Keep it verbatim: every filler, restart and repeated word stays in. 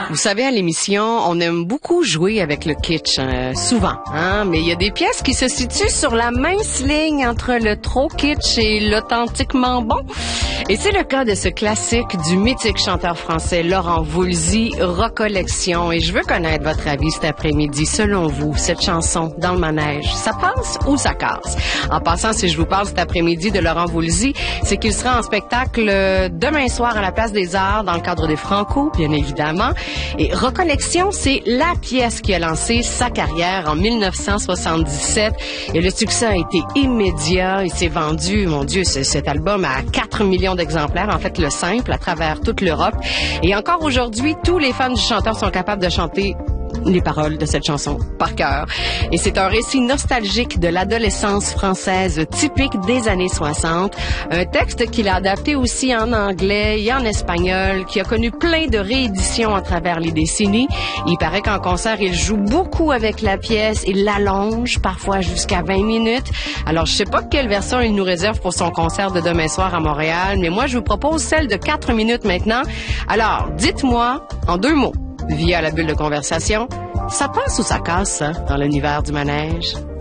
Vous savez, à l'émission, on aime beaucoup jouer avec le kitsch, hein, souvent, hein, mais il y a des pièces qui se situent sur la mince ligne entre le trop kitsch et l'authentiquement bon. Et c'est le cas de ce classique du mythique chanteur français Laurent Voulzy, Recollection. Et je veux connaître votre avis cet après-midi. Selon vous, cette chanson, Dans le manège, ça passe ou ça casse? En passant, si je vous parle cet après-midi de Laurent Voulzy, c'est qu'il sera en spectacle demain soir à la Place des Arts dans le cadre des Franco, bien évidemment. Et Recollection, c'est la pièce qui a lancé sa carrière en mille neuf cent soixante-dix-sept. Et le succès a été immédiat. Il s'est vendu, mon Dieu, ce, cet album à quatre millions d'exemplaires, en fait le simple, à travers toute l'Europe. Et encore aujourd'hui, tous les fans du chanteur sont capables de chanter les paroles de cette chanson par cœur. Et c'est un récit nostalgique de l'adolescence française typique des années soixante. Un texte qu'il a adapté aussi en anglais et en espagnol, qui a connu plein de rééditions à travers les décennies. Il paraît qu'en concert, il joue beaucoup avec la pièce. Il l'allonge, parfois jusqu'à vingt minutes. Alors, je sais pas quelle version il nous réserve pour son concert de demain soir à Montréal, mais moi, je vous propose celle de quatre minutes maintenant. Alors, dites-moi, en deux mots, via la bulle de conversation, ça passe ou ça casse, ça, dans l'univers du manège?